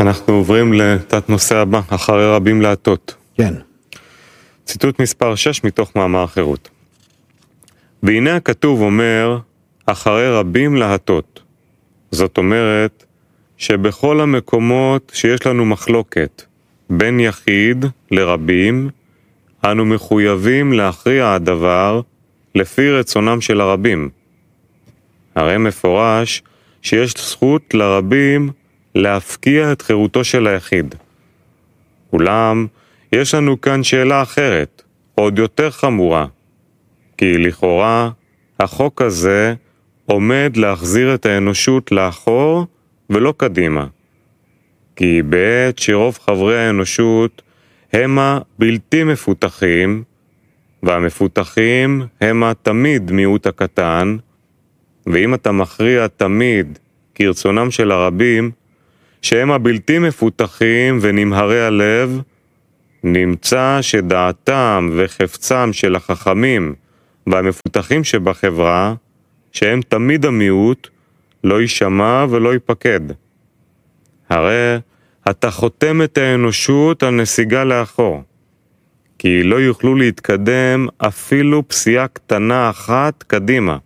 אנחנו עוברים לתת נושא הבא, אחרי רבים להטות. כן. ציטוט מספר 6 מתוך מאמר חירות. והנה הכתוב אומר, אחרי רבים להטות. זאת אומרת, שבכל המקומות שיש לנו מחלוקת, בין יחיד לרבים, אנו מחויבים להכריע הדבר לפי רצונם של הרבים. הרי מפורש שיש זכות לרבים להפקיע את חירותו של היחיד. אולם, יש לנו כאן שאלה אחרת, עוד יותר חמורה, כי לכאורה החוק הזה עומד להחזיר את האנושות לאחור ולא קדימה. כי בעת שרוב חברי האנושות הם הבלתי מפותחים, והמפותחים הם תמיד מיעוט הקטן, ואם אתה מכריע תמיד כרצונם של הרבים, שהם הבלתי מפותחים ונמהרי הלב, נמצא שדעתם וחפצם של החכמים והמפותחים שבחברה, שהם תמיד המיעוט, לא יישמע ולא ייפקד. הרי אתה חותם את האנושות על נסיגה לאחור, כי לא יוכלו להתקדם אפילו פסיעה קטנה אחת קדימה.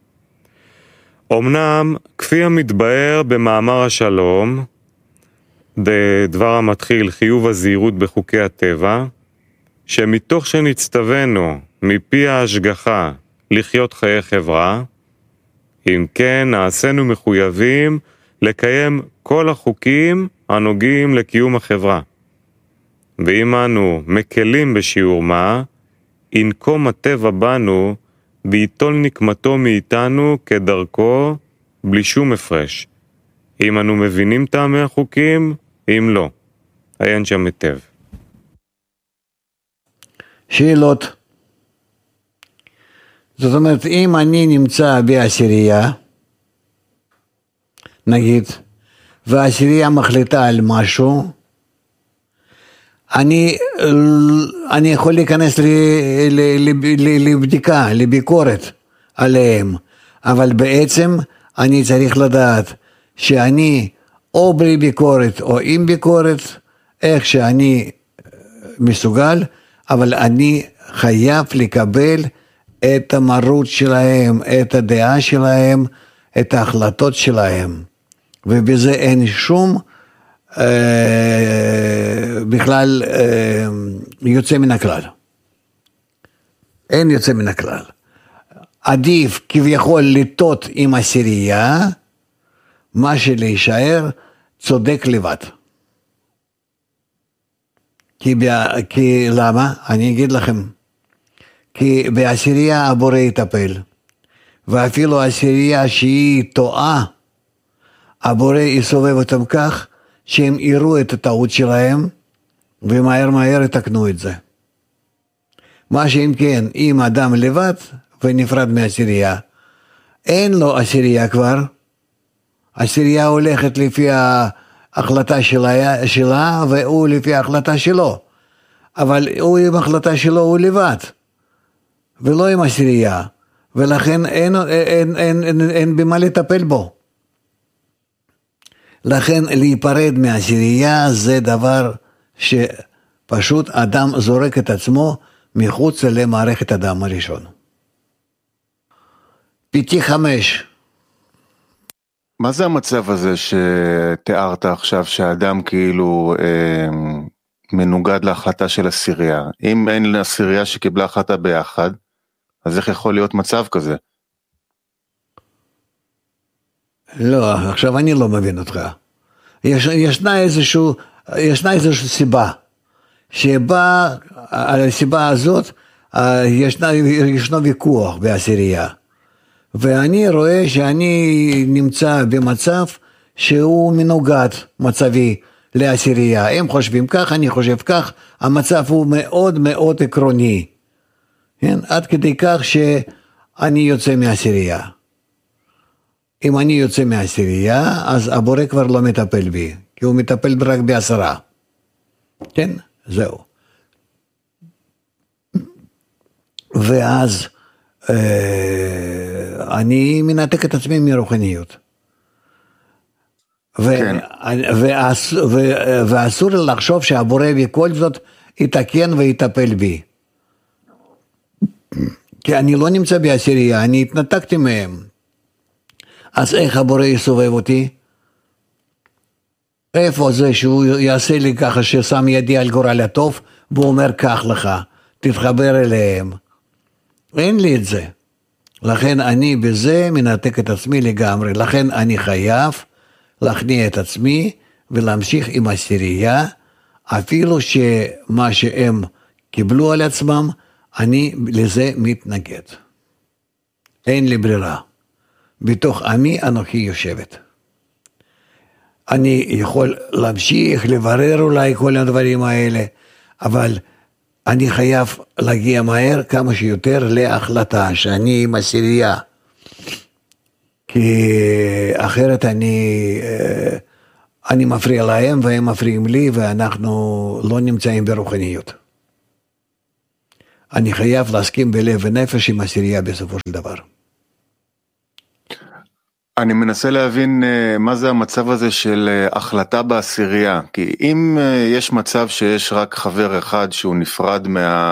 אמנם, כפי המתבאר במאמר השלום, בדבר המתחיל חיוב הזהירות בחוקי הטבע, שמתוך שנצטווינו מפי ההשגחה לחיות חיי חברה, אם כן נעשינו מחויבים לקיים כל החוקים הנוגעים לקיום החברה. ואם אנו מקלים בשיעור מה, ינקום הטבע בנו ויטול נקמתו מאיתנו כדרכו בלי שום הפרש. אם אנו מבינים טעמי החוקים, אם לא. עיין שם היטב. שאלות. זאת אומרת, אם אני נמצא בעשירייה, נגיד, והעשירייה מחליטה על משהו, אני יכול להיכנס לבדיקה, לביקורת עליהם, אבל בעצם אני צריך לדעת שאני או בלי ביקורת או עם ביקורת, איך שאני מסוגל, אבל אני חייב לקבל את המרות שלהם, את הדעה שלהם, את ההחלטות שלהם, ובזה אין שום בכלל יוצא מן הכלל. אין יוצא מן הכלל. עדיף כביכול לטות עם עשירייה, מה שלהישאר צודק לבד. כי למה? אני אגיד לכם. כי בעשירייה הבורא יטפל. ואפילו עשירייה שהיא טועה, הבורא יסובב אותם כך, שהם יראו את הטעות שלהם, ומהר יתקנו את זה. מה שאם כן, אם אדם לבד ונפרד מעשירייה, אין לו עשירייה כבר, עשירייה הולכת לפי ההחלטה שלה, והוא לפי ההחלטה שלו. אבל הוא עם ההחלטה שלו הוא לבד, ולא עם עשירייה, ולכן אין במה לטפל בו. לכן להיפרד מעשירייה זה דבר שפשוט אדם זורק את עצמו מחוץ למערכת הדם הראשון. פיתי 5. מה זה המצב הזה שתיארת עכשיו שהאדם כאילו מנוגד להחלטה של עשירייה? אם אין עשירייה שקיבלה החלטה ביחד, אז איך יכול להיות מצב כזה? לא, עכשיו אני לא מבין אותך. ישנה איזושהי סיבה, שבה על הסיבה הזאת ישנו ויכוח בעשירייה. ואני רואה שאני נמצא במצב שהוא מנוגד מצבי לעשירייה. הם חושבים כך, אני חושב כך, המצב הוא מאוד מאוד עקרוני. כן? עד כדי כך שאני יוצא מעשירייה. אם אני יוצא מעשירייה, אז הבורא כבר לא מטפל בי, כי הוא מטפל רק ב10. כן? זהו. ואז אני מנתק את עצמי מרוחניות. כן. ואסור לי לחשוב שהבורא בכל זאת יתקן ויטפל בי. כי אני לא נמצא בעשירייה, אני התנתקתי מהם. אז איך הבורא יסובב אותי? איפה זה שהוא יעשה לי ככה ששם ידי על גורל הטוב, והוא אומר כך לך, תתחבר אליהם. אין לי את זה. לכן אני בזה מנתק את עצמי לגמרי. לכן אני חייב להכניע את עצמי ולהמשיך עם עשירייה, אפילו שמה שהם קיבלו על עצמם, אני לזה מתנגד. אין לי ברירה. בתוך עמי אנוכי יושבת. אני יכול להמשיך, לברר אולי כל הדברים האלה, אבל אני חייב להגיע מהר כמה שיותר להחלטה שאני עם עשירייה. כי אחרת אני מפריע להם והם מפריעים לי ואנחנו לא נמצאים ברוחניות. אני חייב להסכים בלב ונפש עם עשירייה בסופו של דבר. אני מנסה להבין מה זה המצב הזה של החלטה בעשירייה, כי אם יש מצב שיש רק חבר אחד שהוא נפרד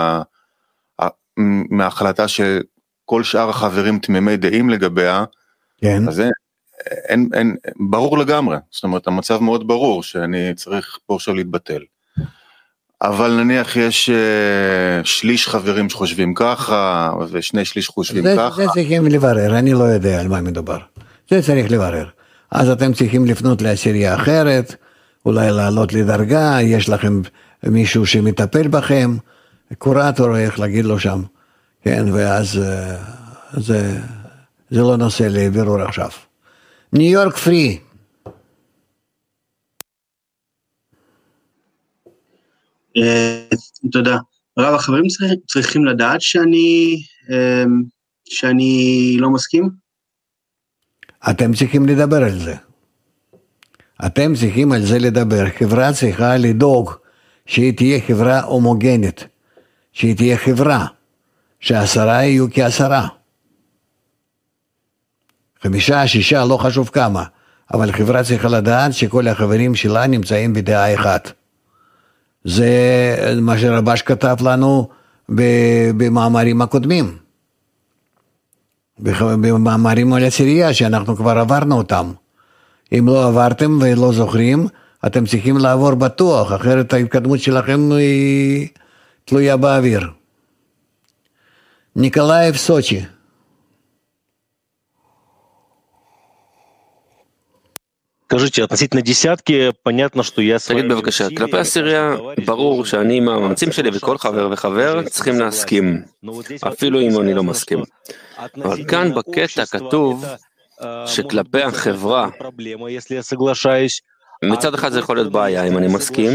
מההחלטה שכל שאר החברים תמימי דעים לגביה, כן. אז אין, ברור לגמרי, זאת אומרת המצב מאוד ברור שאני צריך פה עכשיו להתבטל. אבל נניח יש שליש חברים שחושבים ככה, ושני שליש חושבים ככה. זה צריכים לברר, אני לא יודע על מה מדובר. זה צריך לברר. אז אתם צריכים לפנות לעשירייה אחרת, אולי לעלות לדרגה, יש לכם מישהו שמטפל בכם, קורטור, איך להגיד לו שם, כן, ואז זה לא נושא לבירור עכשיו. ניו יורק פרי. תודה. רב, החברים צריכים לדעת שאני לא מסכים? אתם צריכים לדבר על זה. אתם צריכים על זה לדבר. חברה צריכה לדאוג שהיא תהיה חברה הומוגנית, שהיא תהיה חברה, שעשרה יהיו כעשרה. 5, 6, לא חשוב כמה, אבל חברה צריכה לדעת שכל החברים שלה נמצאים בדעה אחת. זה מה שרבש כתב לנו במאמרים הקודמים. במאמרים על עשירייה שאנחנו כבר עברנו אותם. אם לא עברתם ולא זוכרים, אתם צריכים לעבור בטוח, אחרת ההתקדמות שלכם היא תלויה באוויר. ניקולאייב, סוצ'י. скажите, относительно десятки, понятно, что я... תגיד בבקשה, כלפי עשירייה, ברור שאני עם המאמצים שלי וכל חבר וחבר צריכים להסכים, אפילו אם אני לא מסכים. אבל כאן בקטע כתוב שכלפי החברה, מצד אחד זה יכול להיות בעיה אם אני מסכים,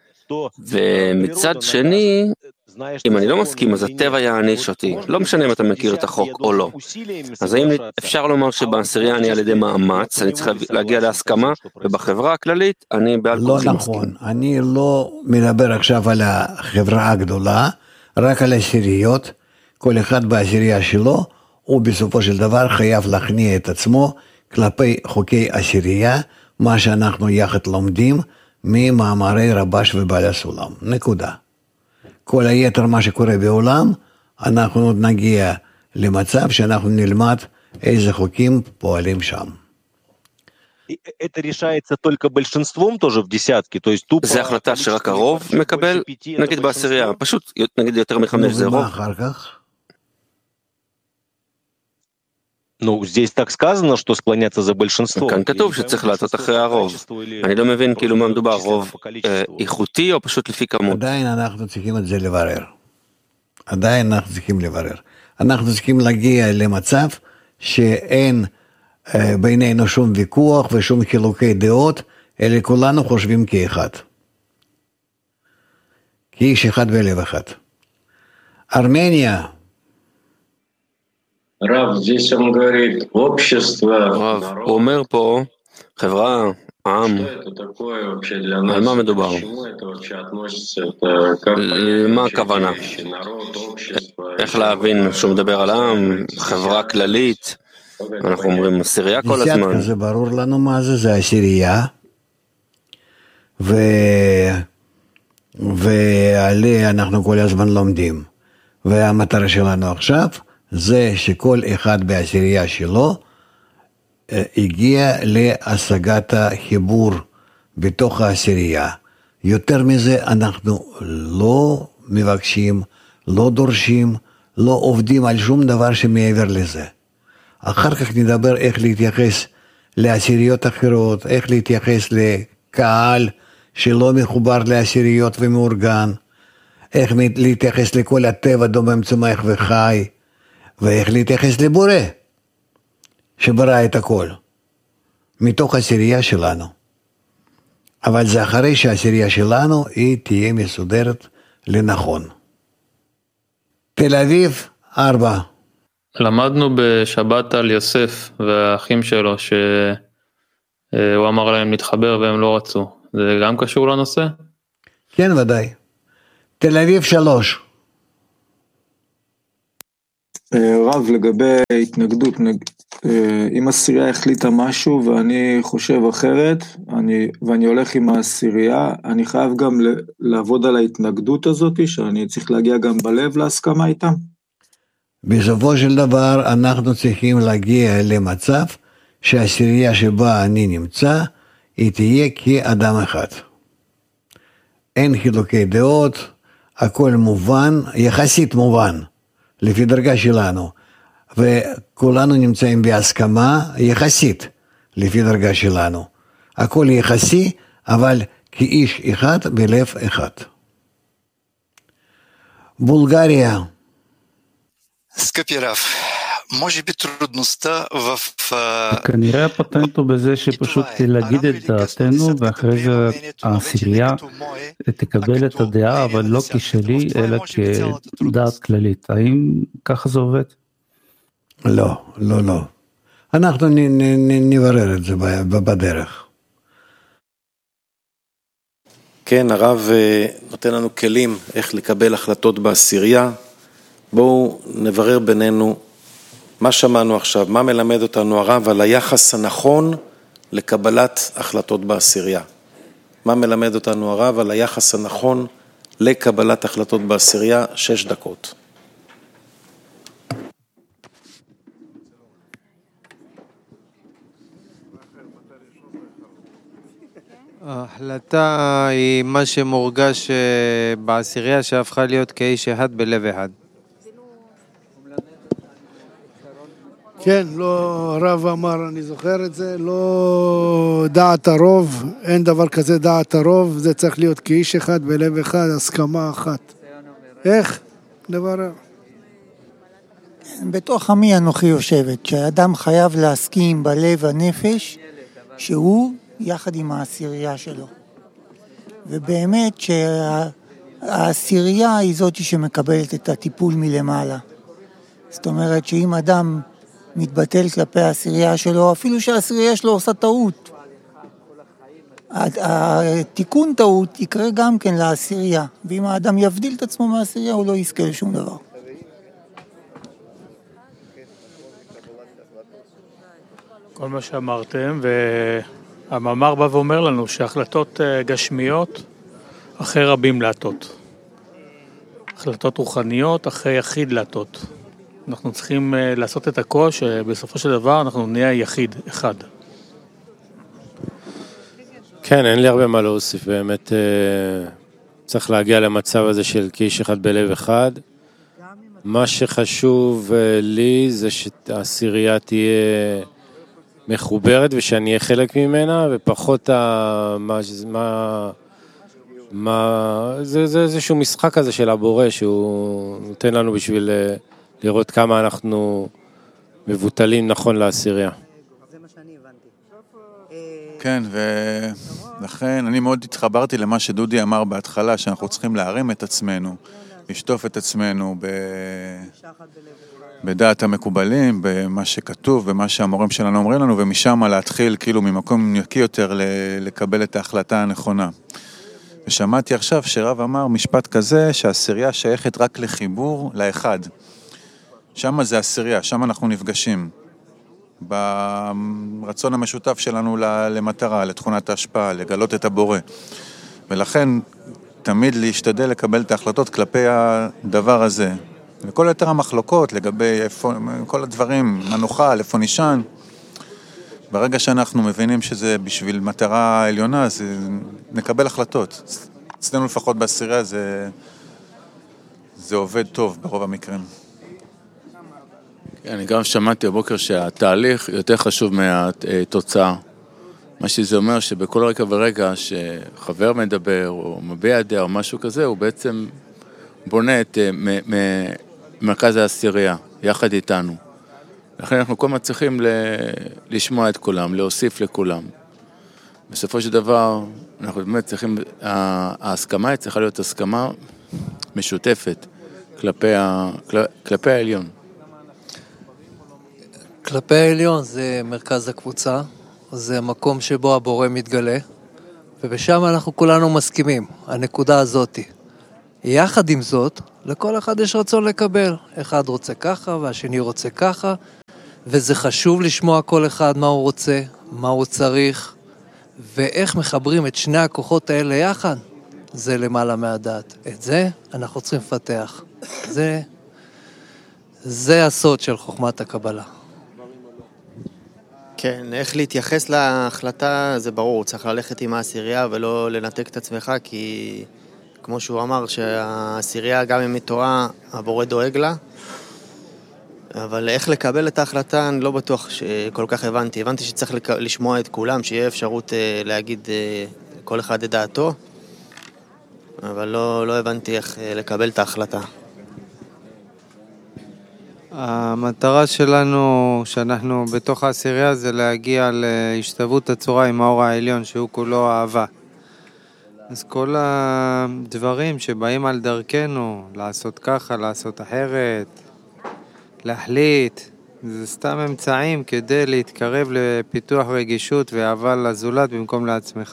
ומצד שני, אם אני לא מסכים, אז הטבע יעניש אותי. לא משנה אם אתה מכיר את החוק או לא. אז האם אפשר לומר שבעשירייה אני על ידי מאמץ, אני צריך להגיע להסכמה, ובחברה הכללית אני בעל כורחי מסכים. לא נכון, אני לא מדבר עכשיו על החברה הגדולה, רק על עשיריות, כל אחד בעשירייה שלו, הוא בסופו של דבר חייב להכניע את עצמו כלפי חוקי עשירייה, מה שאנחנו יחד לומדים ממאמרי רבש ובעל הסולם. נקודה. כל היתר מה שקורה בעולם, אנחנו עוד נגיע למצב שאנחנו נלמד איזה חוקים פועלים שם. זה החלטה שרק הרוב מקבל, נגיד בעשירייה, פשוט נגיד יותר מ5 זה רוב. ומה אחר כך? כאן כתוב שצריך לעשות אחרי הרוב. אני לא מבין כאילו מה מדובר, רוב איכותי או פשוט לפי כמות. עדיין אנחנו צריכים את זה לברר. אנחנו צריכים להגיע למצב שאין בינינו שום ויכוח ושום חילוקי דעות, אלא כולנו חושבים כאחד. כאיש אחד בלב אחד. ארמניה. רב, הוא אומר פה, חברה, עם, על מה מדובר? מה הכוונה? איך להבין שהוא מדבר על עם, חברה כללית? אנחנו אומרים עשירייה כל הזמן. זה ברור לנו מה זה עשירייה. ועליה אנחנו כל הזמן לומדים. והמטרה שלנו עכשיו זה שכל אחד בעשירייה שלו הגיע להשגת החיבור בתוך העשירייה. יותר מזה אנחנו לא מבקשים, לא דורשים, לא עובדים על שום דבר שמעבר לזה. אחר כך נדבר איך להתייחס לעשיריות אחרות, איך להתייחס לקהל שלא מחובר לעשיריות ומאורגן, איך להתייחס לכל הטבע דומם צומח וחי, ואיך להתייחס לבורא שברא את הכל מתוך העשירייה שלנו. אבל זה אחרי שהעשירייה שלנו היא תהיה מסודרת לנכון. תל אביב 4. למדנו בשבת על יוסף והאחים שלו שהוא אמר להם להתחבר והם לא רצו. זה גם קשור לנושא? כן, ודאי. תל אביב 3. רב, לגבי התנגדות, אם עשירייה החליטה משהו ואני חושב אחרת, ואני הולך עם העשירייה, אני חייב גם לעבוד על ההתנגדות הזאת, שאני צריך להגיע גם בלב להסכמה איתם. בסופו של דבר אנחנו צריכים להגיע למצב שהעשירייה שבה אני נמצא, היא תהיה כאדם אחד. אין חילוקי דעות, הכל מובן, יחסית מובן, לפי דרגה שלנו. וכולנו נמצאים בהסכמה יחסית, לפי דרגה שלנו. הכל יחסי, אבל כאיש אחד בלב אחד. בולגריה. Скъпи Раф, може би трудността в... כנראה הפטנט הוא בזה שפשוט להגיד את דעתנו, ואחרי זה העשירייה תקבל את הדעה, אבל לא כשלי, אלא כדעת כללית. האם ככה זה עובד? לא, לא, לא. אנחנו נברר את זה בדרך. כן, הרב נותן לנו כלים איך לקבל החלטות בעשירייה. בואו נברר בינינו מה שמענו עכשיו, מה מלמד אותנו הרב על היחס הנכון לקבלת החלטות בעשירייה. מה מלמד אותנו הרב על היחס הנכון לקבלת החלטות בעשירייה? 6 דקות. ההחלטה היא מה שמורגש בעשירייה שהפכה להיות כאיש אחד בלב אחד. כן, לא, הרב אמר, אני זוכר את זה, לא דעת הרוב, אין דבר כזה דעת הרוב, זה צריך להיות כאיש אחד בלב אחד, הסכמה אחת. איך? דבר... בתוך עמי אנוכי יושבת, שהאדם חייב להסכים בלב הנפש, שהוא יחד עם העשירייה שלו. ובאמת שהעשירייה היא זאת שמקבלת את הטיפול מלמעלה. זאת אומרת שאם אדם מתבטל כלפי העשירייה שלו, אפילו שהעשירייה שלו עושה טעות, התיקון טעות יקרה גם כן לעשירייה, ואם האדם יבדיל את עצמו מהעשירייה הוא לא יזכה לשום דבר. כל מה שאמרתם, והמאמר בא ואומר לנו שהחלטות גשמיות אחרי רבים להטות. החלטות רוחניות אחרי יחיד להטות. אנחנו צריכים לעשות את הכל שבסופו של דבר אנחנו נהיה יחיד, אחד. כן, אין לי הרבה מה להוסיף, באמת צריך להגיע למצב הזה של כאיש אחד בלב אחד. מה שחשוב לי זה שהעשירייה תהיה מחוברת ושאני אהיה חלק ממנה, ופחות זה איזשהו משחק הזה של הבורא שהוא נותן לנו בשביל לראות כמה אנחנו מבוטלים נכון לעשירייה. כן, ולכן אני מאוד התחברתי למה שדודי אמר בהתחלה, שאנחנו צריכים להרים את עצמנו, לשטוף את עצמנו בדעת המקובלים, במה שכתוב, במה שהמורים שלנו אומרים לנו, ומשם להתחיל כאילו ממקום נקי יותר לקבל את ההחלטה הנכונה. ושמעתי עכשיו שרב אמר משפט כזה, שהעשירייה שייכת רק לחיבור לאחד. שם זה עשירייה, שם אנחנו נפגשים. ברצון המשותף שלנו למטרה, לתכונת ההשפעה, לגלות את הבורא. ולכן תמיד להשתדל לקבל את ההחלטות כלפי הדבר הזה. וכל יותר המחלוקות לגבי איפה, כל הדברים, מה נאכל, איפה נשען, ברגע שאנחנו מבינים שזה בשביל מטרה עליונה, אז נקבל החלטות. אצלנו לפחות בעשירייה זה עובד טוב ברוב המקרים. אני גם שמעתי הבוקר שהתהליך יותר חשוב מהתוצאה. מה שזה אומר שבכל רגע ורגע שחבר מדבר או מביע דעה או משהו כזה, הוא בעצם בונה את מרכז העשירייה, יחד איתנו. לכן אנחנו כל הזמן צריכים לשמוע את כולם, להוסיף לכולם. בסופו של דבר, אנחנו באמת צריכים, ההסכמה צריכה להיות הסכמה משותפת כלפי העליון. כלפי העליון זה מרכז הקבוצה, זה המקום שבו הבורא מתגלה, ובשם אנחנו כולנו מסכימים, הנקודה הזאת. יחד עם זאת, לכל אחד יש רצון לקבל. אחד רוצה ככה והשני רוצה ככה, וזה חשוב לשמוע כל אחד מה הוא רוצה, מה הוא צריך, ואיך מחברים את שני הכוחות האלה יחד, זה למעלה מהדעת. את זה אנחנו צריכים לפתח. זה הסוד של חוכמת הקבלה. כן, איך להתייחס להחלטה, זה ברור, צריך ללכת עם העשירייה ולא לנתק את עצמך, כי כמו שהוא אמר, שהעשירייה גם אם היא טועה, הבורא דואג לה, אבל איך לקבל את ההחלטה, אני לא בטוח שכל כך הבנתי. הבנתי שצריך לשמוע את כולם, שיהיה אפשרות להגיד כל אחד את דעתו, אבל לא הבנתי איך לקבל את ההחלטה. המטרה שלנו, שאנחנו בתוך העשירייה, זה להגיע להשתוות הצורה עם האור העליון, שהוא כולו אהבה. אז כל הדברים שבאים על דרכנו, לעשות ככה, לעשות אחרת, להחליט, זה סתם אמצעים כדי להתקרב לפיתוח רגישות ואהבה לזולת במקום לעצמך.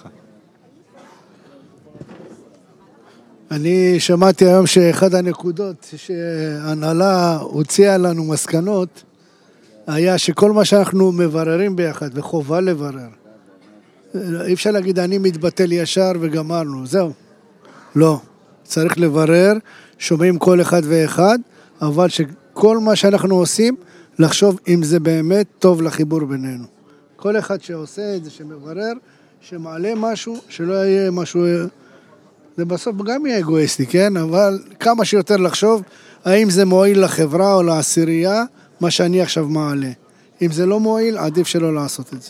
אני שמעתי היום שאחד הנקודות שההנהלה הוציאה לנו מסקנות, היה שכל מה שאנחנו מבררים ביחד, וחובה לברר, אי אפשר להגיד אני מתבטל ישר וגמרנו, זהו. לא, צריך לברר, שומעים כל אחד ואחד, אבל שכל מה שאנחנו עושים, לחשוב אם זה באמת טוב לחיבור בינינו. כל אחד שעושה את זה, שמברר, שמעלה משהו, שלא יהיה משהו, זה בסוף גם יהיה אגואיסטי, כן? אבל כמה שיותר לחשוב, האם זה מועיל לחברה או לעשירייה, מה שאני עכשיו מעלה. אם זה לא מועיל, עדיף שלא לעשות את זה.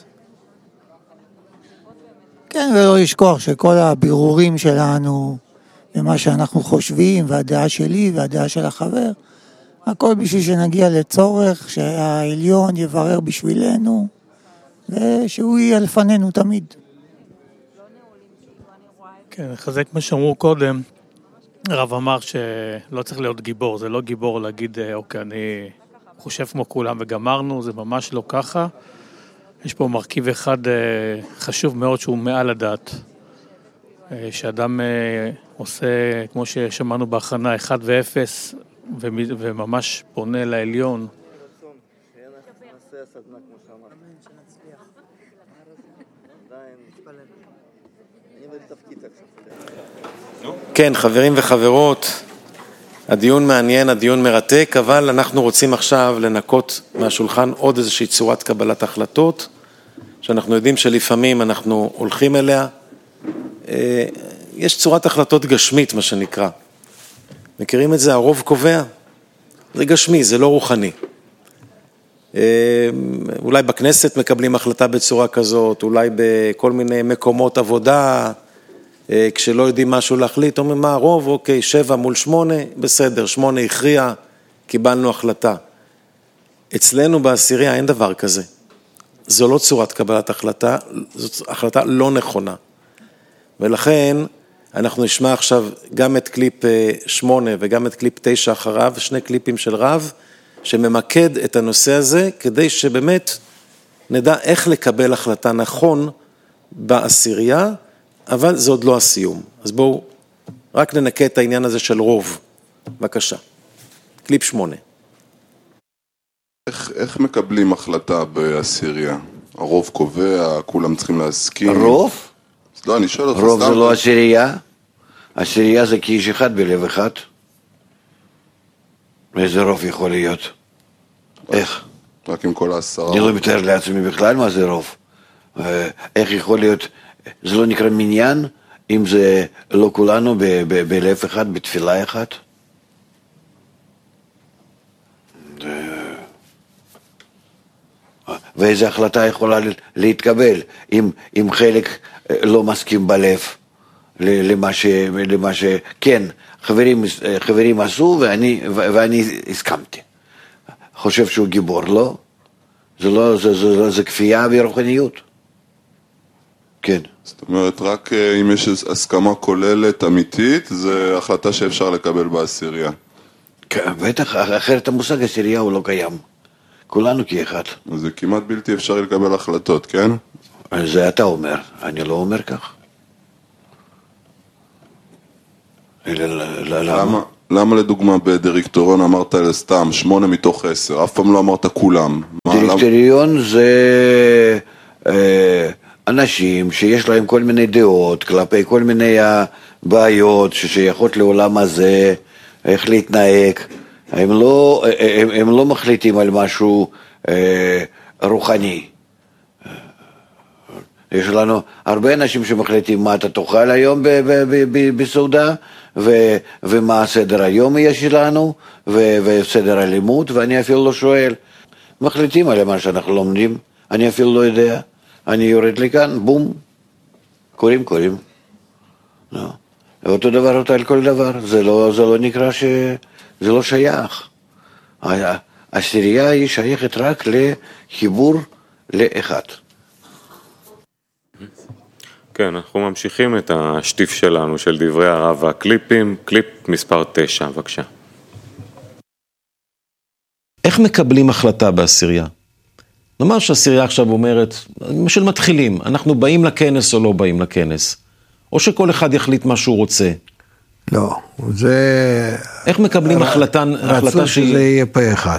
כן, ולא לשכוח שכל הבירורים שלנו, ומה שאנחנו חושבים, והדעה שלי והדעה של החבר, הכל בשביל שנגיע לצורך, שהעליון יברר בשבילנו, ושהוא יהיה לפנינו תמיד. כן, חזק מה שאמרו קודם, הרב אמר שלא צריך להיות גיבור, זה לא גיבור להגיד, אוקיי, אני חושב כמו כולם וגמרנו, זה ממש לא ככה. יש פה מרכיב אחד חשוב מאוד שהוא מעל הדעת. שאדם עושה, כמו ששמענו בהכנה, 1 ו-0, וממש פונה לעליון. כן, חברים וחברות, הדיון מעניין, הדיון מרתק, אבל אנחנו רוצים עכשיו לנקות מהשולחן עוד איזושהי צורת קבלת החלטות, שאנחנו יודעים שלפעמים אנחנו הולכים אליה. יש צורת החלטות גשמית, מה שנקרא. מכירים את זה? הרוב קובע. זה גשמי, זה לא רוחני. אולי בכנסת מקבלים החלטה בצורה כזאת, אולי בכל מיני מקומות עבודה, כשלא יודעים משהו להחליט, אומרים מה הרוב, אוקיי, 7 מול 8, בסדר, 8 הכריע, קיבלנו החלטה. אצלנו בעשירייה אין דבר כזה. זו לא צורת קבלת החלטה, זו החלטה לא נכונה. ולכן אנחנו נשמע עכשיו גם את קליפ 8 וגם את קליפ 9 אחריו, 2 קליפים של רב, שממקד את הנושא הזה, כדי שבאמת נדע איך לקבל החלטה נכון בעשירייה, אבל זה עוד לא הסיום. אז בואו רק ננקה את העניין הזה של רוב. בבקשה. קליפ 8. איך מקבלים החלטה בעשירייה? הרוב קובע, כולם צריכים להסכים. הרוב? לא, אני שואל אותך רוב זה לא עשירייה? עשירייה זה כאיש אחד בלב אחד? איזה רוב יכול להיות? איך? רק עם כל 10. אני לא מתאר לעצמי בכלל מה זה רוב. איך יכול להיות, זה לא נקרא מניין, אם זה לא כולנו בלב אחד, בתפילה אחת? ואיזו החלטה יכולה להתקבל אם חלק לא מסכים בלב למה שכן, חברים עשו ואני הסכמתי. חושב שהוא גיבור, לא? זה כפייה ברוחניות. כן. זאת אומרת, רק אם יש הסכמה כוללת אמיתית, זה החלטה שאפשר לקבל בעשירייה. כן, בטח, אחרת המושג עשירייה הוא לא קיים. כולנו כאחד. זה כמעט בלתי אפשרי לקבל החלטות, כן? זה אתה אומר, אני לא אומר כך. למה לדוגמה בדירקטוריון אמרת סתם 8 מתוך 10, אף פעם לא אמרת כולם? דירקטוריון זה אנשים שיש להם כל מיני דעות כלפי כל מיני בעיות ששייכות לעולם הזה, איך להתנהג. הם לא מחליטים על משהו רוחני. יש לנו הרבה אנשים שמחליטים מה אתה תאכל היום בסעודה, ומה סדר היום יש שלנו, וסדר הלימוד, ואני אפילו לא שואל. מחליטים על מה שאנחנו לומדים, אני אפילו לא יודע. אני יורד לכאן, בום, קוראים. לא. ואותו דבר על כל דבר, זה לא נקרא זה לא שייך. העשירייה היא שייכת רק לחיבור לאחד. כן, אנחנו ממשיכים את השטיף שלנו של דברי הרב והקליפים, קליפ מספר 9, בבקשה. איך מקבלים החלטה בעשירייה? נאמר שהעשירייה עכשיו אומרת, למשל מתחילים, אנחנו באים לכנס או לא באים לכנס, או שכל אחד יחליט מה שהוא רוצה. לא, זה... איך מקבלים החלטה רצוי שזה יהיה פה אחד.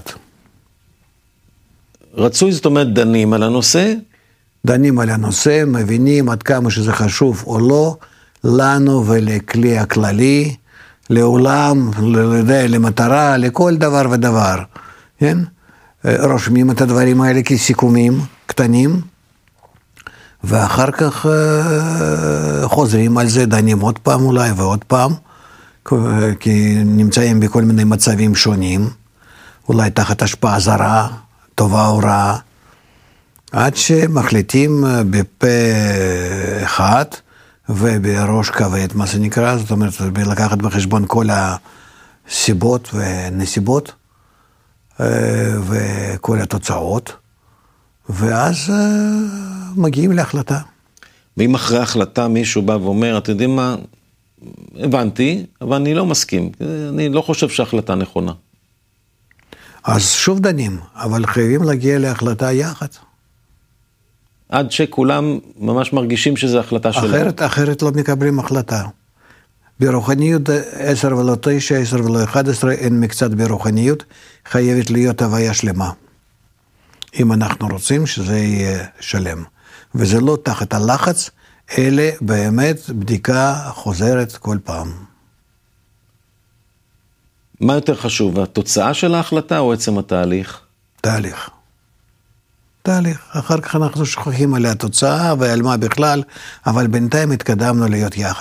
רצוי, זאת אומרת, דנים על הנושא? דנים על הנושא, מבינים עד כמה שזה חשוב או לא, לנו ולכלי הכללי, לעולם, למטרה, לכל דבר ודבר. כן? רושמים את הדברים האלה כסיכומים קטנים, ואחר כך חוזרים על זה, דנים עוד פעם אולי ועוד פעם, כי נמצאים בכל מיני מצבים שונים, אולי תחת השפעה זרה, טובה או רעה, עד שמחליטים בפה אחד ובראש כבד, מה זה נקרא, זאת אומרת, לקחת בחשבון כל הסיבות ונסיבות וכל התוצאות, ואז מגיעים להחלטה. ואם אחרי החלטה מישהו בא ואומר, אתם יודעים מה, הבנתי, אבל אני לא מסכים, אני לא חושב שההחלטה נכונה. אז שוב דנים, אבל חייבים להגיע להחלטה יחד. עד שכולם ממש מרגישים שזו החלטה שלהם. אחרת לא מקבלים החלטה. ברוחניות 10 ולא 9, 10 ולא 11, אין מקצת ברוחניות, חייבת להיות הוויה שלמה. אם אנחנו רוצים שזה יהיה שלם. וזה לא תחת הלחץ, אלא באמת בדיקה חוזרת כל פעם. מה יותר חשוב, התוצאה של ההחלטה או עצם התהליך? תהליך. אחר כך אנחנו שוכחים על התוצאה ועל מה בכלל, אבל בינתיים התקדמנו להיות יחד.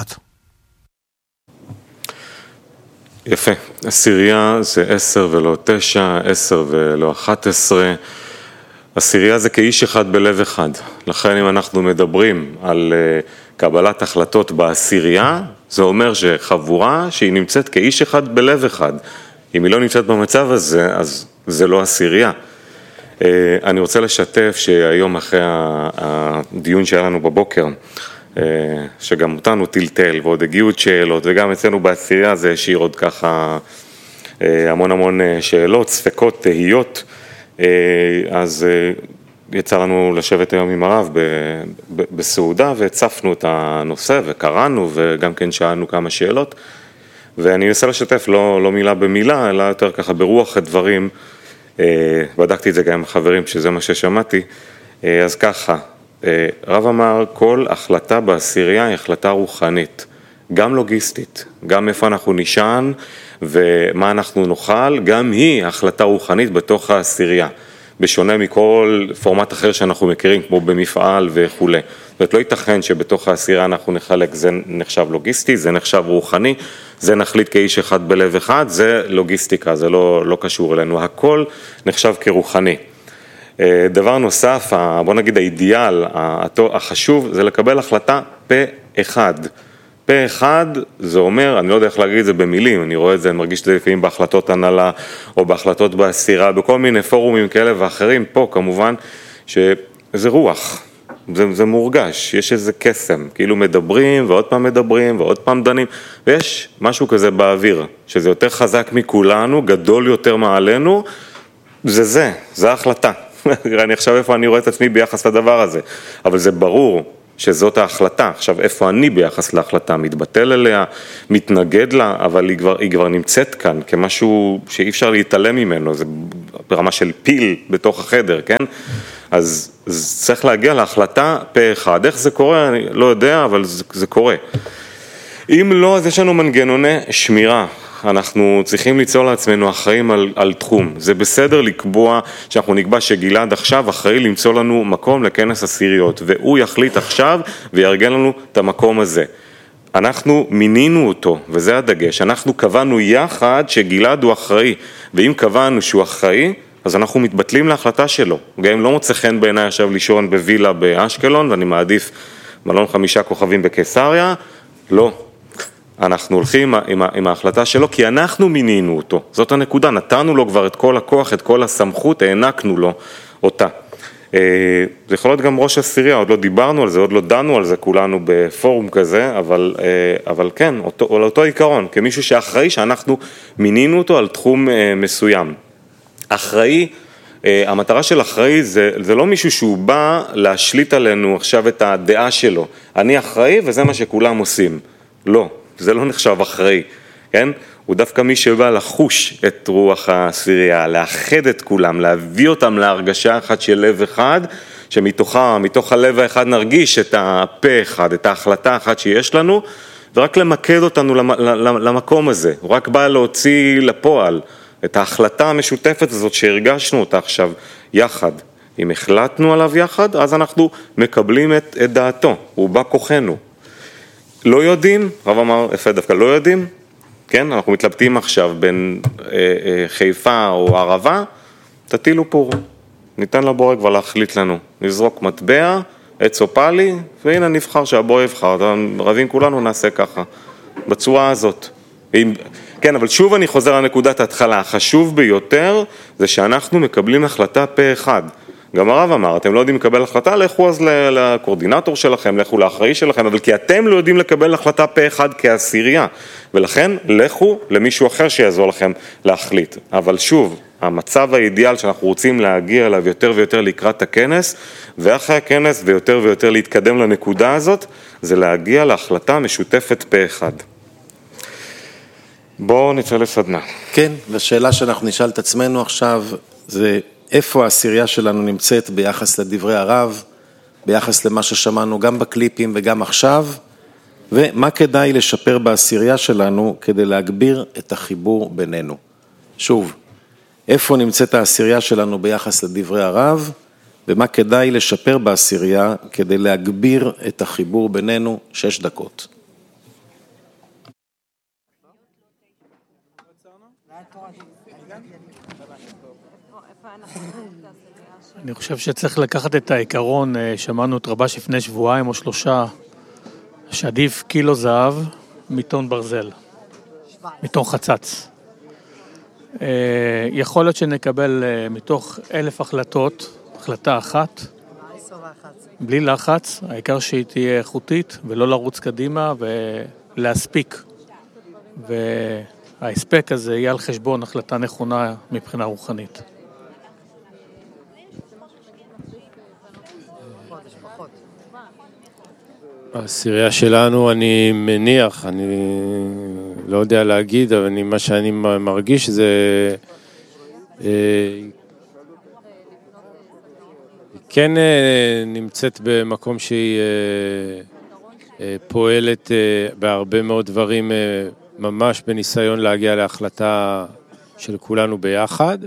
יפה, עשירייה זה 10 ולא 9, 10 ולא 11, עשירייה זה כאיש אחד בלב אחד, לכן אם אנחנו מדברים על קבלת החלטות בעשירייה, זה אומר שחבורה שהיא נמצאת כאיש אחד בלב אחד, אם היא לא נמצאת במצב הזה, אז זה לא עשירייה. אני רוצה לשתף שהיום אחרי הדיון שהיה לנו בבוקר, שגם אותנו טלטל ועוד הגיעו שאלות, וגם אצלנו בעשירייה זה השאיר עוד ככה המון שאלות, ספקות, תהיות, אז יצא לנו לשבת היום עם הרב בסעודה והצפנו את הנושא וקראנו וגם כן שאלנו כמה שאלות, ואני אנסה לשתף לא מילה במילה, אלא יותר ככה ברוח הדברים, בדקתי את זה גם עם החברים שזה מה ששמעתי, אז ככה, רב אמר, כל החלטה בעשירייה היא החלטה רוחנית, גם לוגיסטית, גם איפה אנחנו נשען ומה אנחנו נאכל, גם היא החלטה רוחנית בתוך העשירייה, בשונה מכל פורמט אחר שאנחנו מכירים, כמו במפעל וכו'. זאת אומרת, לא ייתכן שבתוך העשירייה אנחנו נחלק, זה נחשב לוגיסטי, זה נחשב רוחני, זה נחליט כאיש אחד בלב אחד, זה לוגיסטיקה, זה לא קשור אלינו, הכל נחשב כרוחני. דבר נוסף, בוא נגיד האידיאל, החשוב, זה לקבל החלטה פה אחד. פה אחד זה אומר, אני לא יודע איך להגיד את זה במילים, אני רואה את זה, אני מרגיש את זה לפעמים בהחלטות הנהלה, או בהחלטות בעשירה, בכל מיני פורומים כאלה ואחרים, פה כמובן, שזה רוח, זה מורגש, יש איזה קסם, כאילו מדברים ועוד פעם מדברים ועוד פעם דנים, ויש משהו כזה באוויר, שזה יותר חזק מכולנו, גדול יותר מעלינו, זה ההחלטה. אני עכשיו איפה אני רואה את עצמי ביחס לדבר הזה, אבל זה ברור שזאת ההחלטה. עכשיו איפה אני ביחס להחלטה, מתבטל אליה, מתנגד לה, אבל היא כבר נמצאת כאן כמשהו שאי אפשר להתעלם ממנו, זה ברמה של פיל בתוך החדר, כן? אז צריך להגיע להחלטה פה אחד. איך זה קורה? אני לא יודע, אבל זה קורה. אם לא, אז יש לנו מנגנוני שמירה. אנחנו צריכים ליצור לעצמנו אחראים על תחום. זה בסדר לקבוע שאנחנו נקבע שגלעד עכשיו אחראי למצוא לנו מקום לכנס עשיריות, והוא יחליט עכשיו ויארגן לנו את המקום הזה. אנחנו מינינו אותו, וזה הדגש. אנחנו קבענו יחד שגלעד הוא אחראי, ואם קבענו שהוא אחראי, אז אנחנו מתבטלים להחלטה שלו. גם אם לא מוצא חן בעיניי עכשיו לישון בווילה באשקלון, ואני מעדיף מלון 5 כוכבים בקיסריה, לא. אנחנו הולכים עם ההחלטה שלו, כי אנחנו מינינו אותו. זאת הנקודה, נתנו לו כבר את כל הכוח, את כל הסמכות, הענקנו לו אותה. זה יכול להיות גם ראש עשירייה, עוד לא דיברנו על זה, עוד לא דנו על זה כולנו בפורום כזה, אבל כן, אותו עיקרון, כמישהו שאחראי שאנחנו מינינו אותו על תחום מסוים. אחראי, המטרה של אחראי זה לא מישהו שהוא בא להשליט עלינו עכשיו את הדעה שלו. אני אחראי וזה מה שכולם עושים. לא. זה לא נחשב אחראי, כן? הוא דווקא מי שבא לחוש את רוח העשירייה, לאחד את כולם, להביא אותם להרגשה אחת של לב אחד, מתוך הלב האחד נרגיש את הפה אחד, את ההחלטה האחת שיש לנו, ורק למקד אותנו למקום הזה. הוא רק בא להוציא לפועל את ההחלטה המשותפת הזאת שהרגשנו אותה עכשיו יחד. אם החלטנו עליו יחד, אז אנחנו מקבלים את דעתו, הוא בא כוחנו. לא יודעים, רב אמר, יפה דווקא, לא יודעים, כן? אנחנו מתלבטים עכשיו בין חיפה או ערבה, תטילו פור, ניתן לבורא כבר להחליט לנו, נזרוק מטבע, עץ אופלי, והנה נבחר שהבורא יבחר, רבים כולנו נעשה ככה, בצורה הזאת. כן, אבל שוב אני חוזר לנקודת ההתחלה, החשוב ביותר זה שאנחנו מקבלים החלטה פה אחד. גם הרב אמר, אתם לא יודעים לקבל החלטה, לכו אז לקורדינטור שלכם, לכו לאחראי שלכם, אבל כי אתם לא יודעים לקבל החלטה פה אחד כעשירייה, ולכן לכו למישהו אחר שיעזור לכם להחליט. אבל שוב, המצב האידיאל שאנחנו רוצים להגיע אליו יותר ויותר לקראת הכנס, ואחרי הכנס ויותר ויותר להתקדם לנקודה הזאת, זה להגיע להחלטה משותפת פה אחד. בואו נצא לסדנה. כן, והשאלה שאנחנו נשאל את עצמנו עכשיו, זה איפה העשירייה שלנו נמצאת ביחס לדברי הרב, ביחס למה ששמענו גם בקליפים וגם עכשיו, ומה כדאי לשפר בעשירייה שלנו כדי להגביר את החיבור בינינו. שוב, איפה נמצאת העשירייה שלנו ביחס לדברי הרב, ומה כדאי לשפר בעשירייה כדי להגביר את החיבור בינינו. 6 דקות. אני חושב שצריך לקחת את העיקרון, שמענו את רבש לפני 2 או 3 שבועות, שעדיף קילו זהב מטון ברזל, מטון חצץ. יכול להיות שנקבל מתוך 1,000 החלטות, החלטה אחת, בלי לחץ, העיקר שהיא תהיה איכותית ולא לרוץ קדימה ולהספיק. וההספק הזה יהיה על חשבון החלטה נכונה מבחינה רוחנית. העשירייה שלנו, אני מניח, אני לא יודע להגיד, אבל מה שאני מרגיש זה כן נמצאת במקום שהיא פועלת בהרבה מאוד דברים, ממש בניסיון להגיע להחלטה של כולנו ביחד.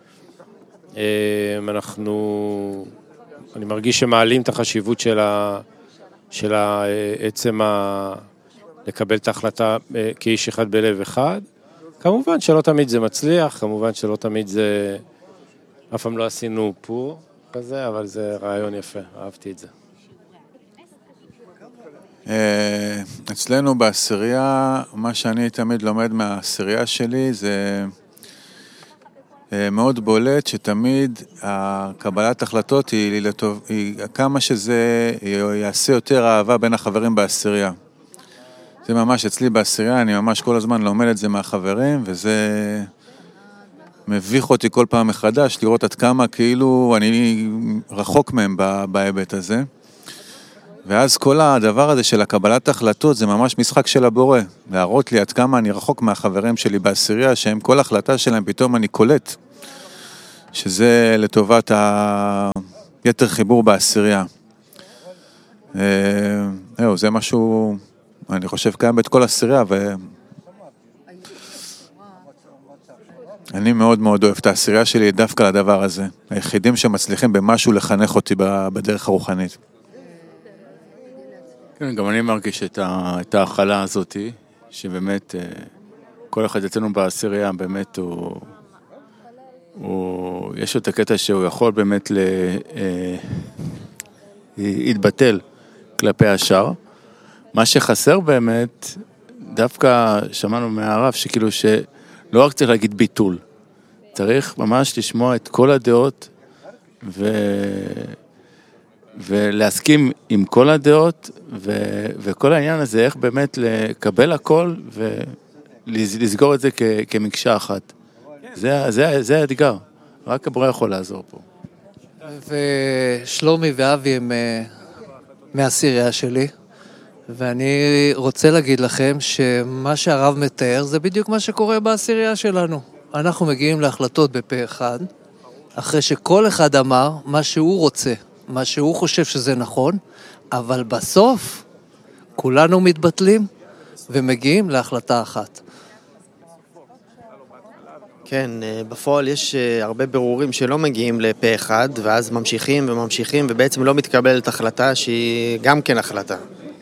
אני מרגיש שמעלים את החשיבות של עצם לקבל את ההחלטה כאיש אחד בלב אחד. כמובן שלא תמיד זה מצליח, כמובן שלא תמיד זה, אף פעם לא עשינו פור כזה, אבל זה רעיון יפה, אהבתי את זה. אצלנו בעשירייה, מה שאני תמיד לומד מהעשירייה שלי זה מאוד בולט שתמיד הקבלת החלטות היא כמה שזה יעשה יותר אהבה בין החברים בעשירייה. זה ממש אצלי בעשירייה, אני ממש כל הזמן לומד את זה מהחברים, וזה מביך אותי כל פעם מחדש לראות עד כמה כאילו אני רחוק מהם בהיבט הזה. ואז כל הדבר הזה של הקבלת החלטות זה ממש משחק של הבורא, להראות לי עד כמה אני רחוק מהחברים שלי בעשירייה, שהם כל החלטה שלהם פתאום אני קולט, שזה לטובת היתר חיבור בעשירייה. זה משהו, אני חושב קיים בית כל עשירייה, אני מאוד מאוד אוהב את העשירייה שלי דווקא לדבר הזה. היחידים שמצליחים במשהו לחנך אותי בדרך הרוחנית. כן, גם אני מרגיש את ההכלה הזאת, שבאמת כל אחד אצלנו בעשירייה באמת יש לו את הקטע שהוא יכול באמת להתבטל כלפי השאר. מה שחסר באמת, דווקא שמענו מהרב שכאילו שלא רק צריך להגיד ביטול, צריך ממש לשמוע את כל הדעות ולהסכים עם כל הדעות, וכל העניין הזה, איך באמת לקבל הכל ולסגור את זה כמקשה אחת. זה האתגר, רק הבורא יכול לעזור פה. ושלומי ואבי הם מהעשירייה שלי, ואני רוצה להגיד לכם שמה שהרב מתאר זה בדיוק מה שקורה בעשירייה שלנו. אנחנו מגיעים להחלטות בפה אחד, אחרי שכל אחד אמר מה שהוא רוצה, מה שהוא חושב שזה נכון, אבל בסוף כולנו מתבטלים ומגיעים להחלטה אחת. כן, בפועל יש הרבה ברורים שלא מגיעים לפה אחד, ואז ממשיכים וממשיכים, ובעצם לא מתקבלת החלטה שהיא גם כן החלטה.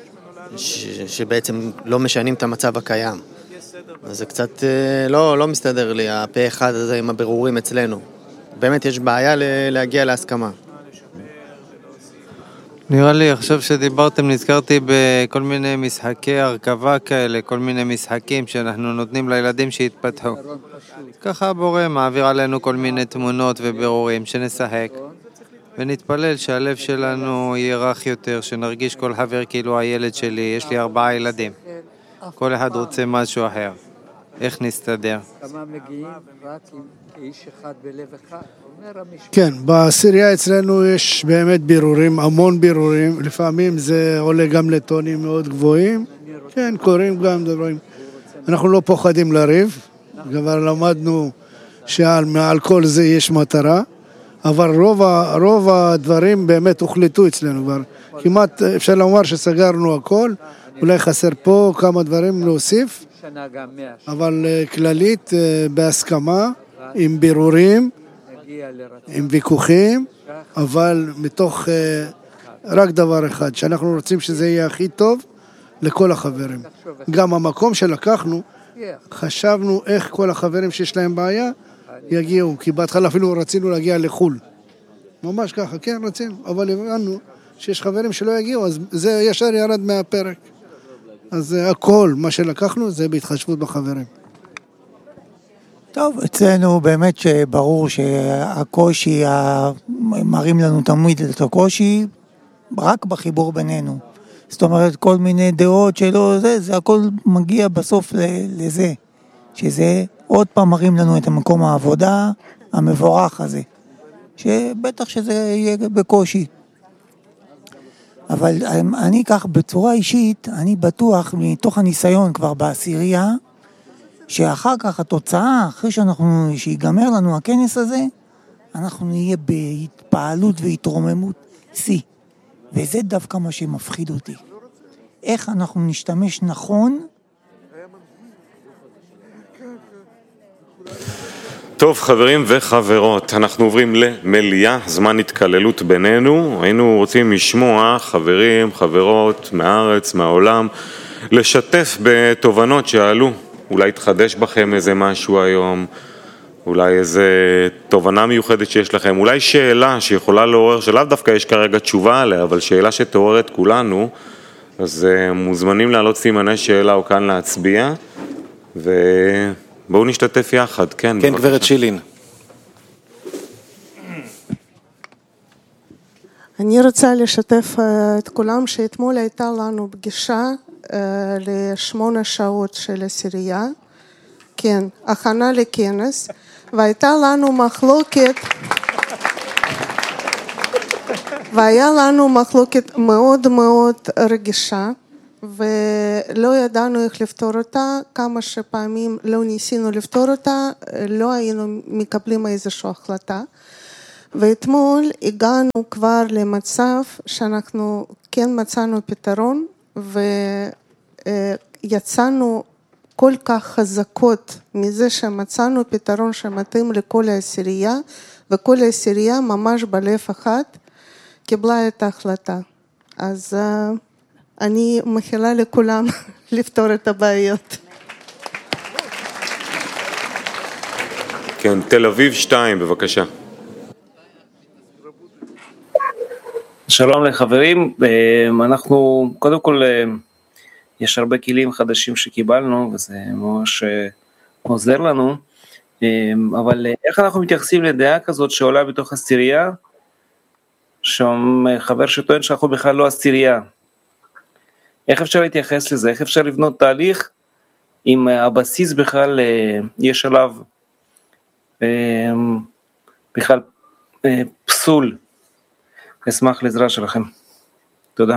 שבעצם לא משנים את המצב הקיים. אז זה קצת לא מסתדר לי, הפה אחד הזה עם הברורים אצלנו. באמת יש בעיה להגיע להסכמה. נראה לי, עכשיו שדיברתם, נזכרתי בכל מיני משחקי הרכבה כאלה, כל מיני משחקים שאנחנו נותנים לילדים שהתפתחו. ככה הבורא מעביר עלינו כל מיני תמונות וברורים שנשחק, ונתפלל שהלב שלנו יהיה רך יותר, שנרגיש כל חבר כאילו הילד שלי, יש לי 4 ילדים. כל אחד רוצה משהו אחר. איך נסתדר? כמה מגיעים רק כאיש אחד בלב אחד? כן, בעשירייה אצלנו יש באמת בירורים, המון בירורים, לפעמים זה עולה גם לטונים מאוד גבוהים, כן, קוראים גם דברים. אנחנו לא פוחדים לריב, כבר למדנו שמעל כל זה יש מטרה, אבל רוב הדברים באמת הוחלטו אצלנו כבר. כמעט אפשר לומר שסגרנו הכל, אולי חסר פה כמה דברים להוסיף, אבל כללית בהסכמה, עם בירורים, עם ויכוחים, אבל מתוך רק דבר אחד, שאנחנו רוצים שזה יהיה הכי טוב לכל החברים. גם המקום שלקחנו, חשבנו איך כל החברים שיש להם בעיה יגיעו, כי בהתחלה אפילו רצינו להגיע לחול. ממש ככה, כן רצינו, אבל הבנו שיש חברים שלא יגיעו, אז זה ישר ירד מהפרק. אז הכל, מה שלקחנו, זה בהתחשבות בחברים. טוב, אצלנו באמת שברור שהקושי, מראים לנו תמיד את הקושי, רק בחיבור בינינו. זאת אומרת, כל מיני דעות שלא, זה הכל מגיע בסוף לזה. שזה עוד פעם מראים לנו את המקום העבודה המבורך הזה. שבטח שזה יהיה בקושי. אבל אני כך בצורה אישית, אני בטוח מתוך הניסיון כבר בעשירייה, שאחר כך התוצאה, אחרי שיגמר לנו הכנס הזה, אנחנו נהיה בהתפעלות והתרוממות שיא. וזה דווקא מה שמפחיד אותי. איך אנחנו נשתמש נכון. טוב חברים וחברות, אנחנו עוברים למליאה, זמן התקללות בינינו. היינו רוצים לשמוע חברים, חברות מהארץ, מהעולם, לשתף בתובנות שעלו. אולי יתחדש בכם איזה משהו היום, אולי איזה תובנה מיוחדת שיש לכם, אולי שאלה שיכולה לעורר, שלאו דווקא יש כרגע תשובה עליה, אבל שאלה שתעורר את כולנו, אז מוזמנים לעלות סימני שאלה או כאן להצביע, ובואו נשתתף יחד, כן. כן, גברת שילין. אני רוצה לשתף את כולם שאתמול הייתה לנו פגישה ל8 שעות של עשירייה, כן, הכנה לכנס, והייתה לנו מחלוקת, והיה לנו מחלוקת מאוד מאוד רגישה, ולא ידענו איך לפתור אותה, כמה שפעמים לא ניסינו לפתור אותה, לא היינו מקבלים איזושהי החלטה, ואתמול הגענו כבר למצב שאנחנו כן מצאנו פתרון, ויצאנו כל כך חזקות מזה שמצאנו פתרון שמתאים לכל העשירייה, וכל העשירייה ממש בלב אחד קיבלה את ההחלטה. אז אני מכילה לכולם לפתור את הבעיות. כן, תל אביב 2, בבקשה. שלום לחברים, אנחנו קודם כל יש הרבה כלים חדשים שקיבלנו וזה ממש עוזר לנו, אבל איך אנחנו מתייחסים לדעה כזאת שעולה בתוך עשירייה, שם חבר שטוען שאנחנו בכלל לא עשירייה, איך אפשר להתייחס לזה, איך אפשר לבנות תהליך אם הבסיס בכלל יש עליו בכלל פסול. אשמח לעזרה שלכם. תודה.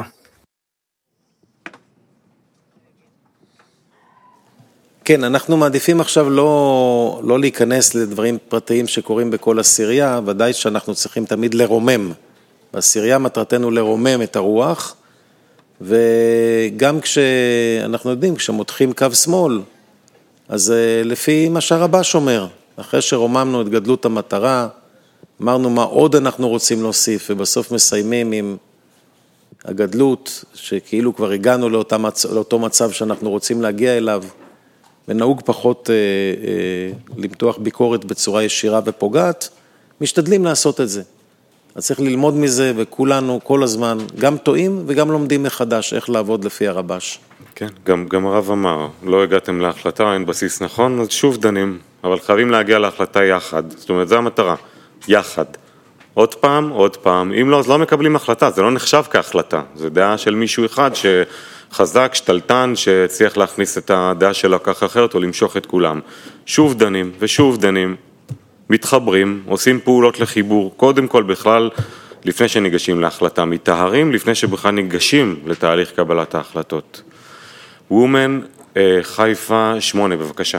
כן, אנחנו מעדיפים עכשיו לא להיכנס לדברים פרטיים שקורים בכל עשירייה, ודאי שאנחנו צריכים תמיד לרומם. בעשירייה מטרתנו לרומם את הרוח, וגם כשאנחנו יודעים, כשמותחים קו שמאל, אז לפי מה שהרבש אומר, אחרי שרוממנו את גדלות המטרה, אמרנו מה עוד אנחנו רוצים להוסיף, ובסוף מסיימים עם הגדלות, שכאילו כבר הגענו לאותו מצב שאנחנו רוצים להגיע אליו, ונהוג פחות למתוח ביקורת בצורה ישירה ופוגעת, משתדלים לעשות את זה. אז צריך ללמוד מזה, וכולנו כל הזמן גם טועים וגם לומדים מחדש איך לעבוד לפי הרבש. כן, גם הרב אמר, לא הגעתם להחלטה, אין בסיס נכון, אז שוב דנים, אבל חייבים להגיע להחלטה יחד, זאת אומרת, זו המטרה. יחד. עוד פעם, אם לא, אז לא מקבלים החלטה, זה לא נחשב כהחלטה, זה דעה של מישהו אחד שחזק, שתלטן, שצריך להכניס את הדעה שלו כך אחרת או למשוך את כולם. שוב דנים ושוב דנים, מתחברים, עושים פעולות לחיבור, קודם כל בכלל, לפני שניגשים להחלטה, מתאהרים לפני שבכלל ניגשים לתהליך קבלת ההחלטות. וומן, חיפה 8, בבקשה.